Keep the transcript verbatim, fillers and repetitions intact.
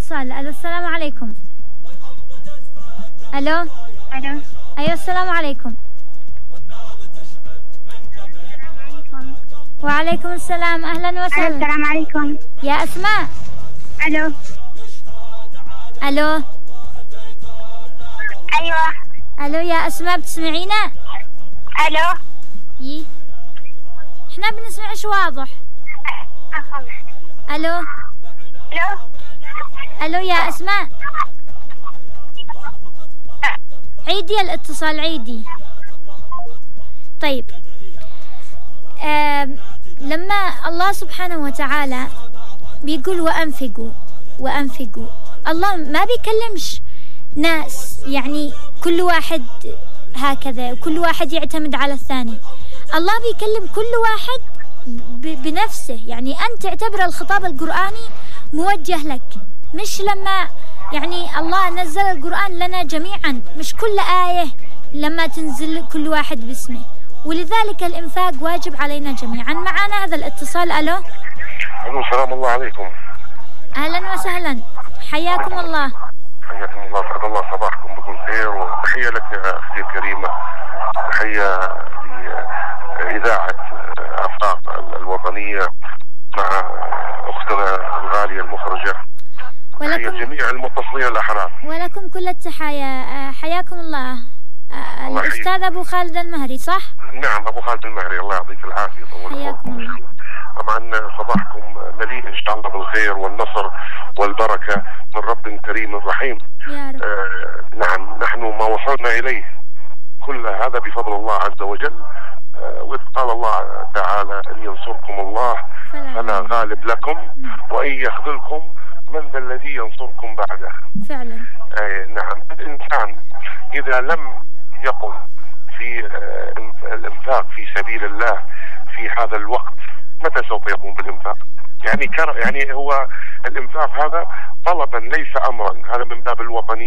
اتصال. الو السلام عليكم. الو الو. ايوه السلام عليكم. وعليكم السلام، اهلا وسهلا. السلام عليكم. يا اسماء. الو. الو. ايوه. الو يا اسماء بتسمعينا؟ الو. يي احنا بنسمعش واضح. الو. الو. الو يا اسماء، عيدي الاتصال عيدي. طيب آه لما الله سبحانه وتعالى بيقول وأنفقوا وأنفقوا، الله ما بيكلمش ناس يعني كل واحد هكذا وكل واحد يعتمد على الثاني. الله بيكلم كل واحد بنفسه، يعني أنت تعتبر الخطاب القرآني موجه لك، مش لما يعني الله نزل القرآن لنا جميعا، مش كل آية لما تنزل كل واحد باسمه، ولذلك الإنفاق واجب علينا جميعا. معنا هذا الاتصال. ألو. ألو السلام الله عليكم. أهلا وسهلا، حياكم الله. حياكم الله، سعد الله صباحكم بكل خير، وتحية لك يا أختي الكريمة، تحية لإذاعة آفاق الوطنية مع أختنا الغالية المخرجة، تحية جميع المتصلين الأحرار، ولكم كل التحايا. حياكم الله. الأستاذ أبو خالد المهري صح؟ نعم أبو خالد المهري، الله يعطيك العافية. حياكم. طبعا صباحكم مليء إن شاء الله بالخير والنصر والبركة من رب كريم رحيم. يا رب. آه نعم، نحن ما وصلنا إليه كل هذا بفضل الله عز وجل. آه وإذ قال الله تعالى أن ينصركم الله فلا غالب لكم وإن يخذلكم من ذا الذي ينصركم بعده. فعلا. آه نعم، الإنسان إذا لم يقم في آه الإنفاق في سبيل الله في هذا الوقت، متى سوف يقوم بالإنفاق؟ يعني كر يعني هو الإنفاق هذا طلبا ليس أمرا، هذا من باب الوطنية.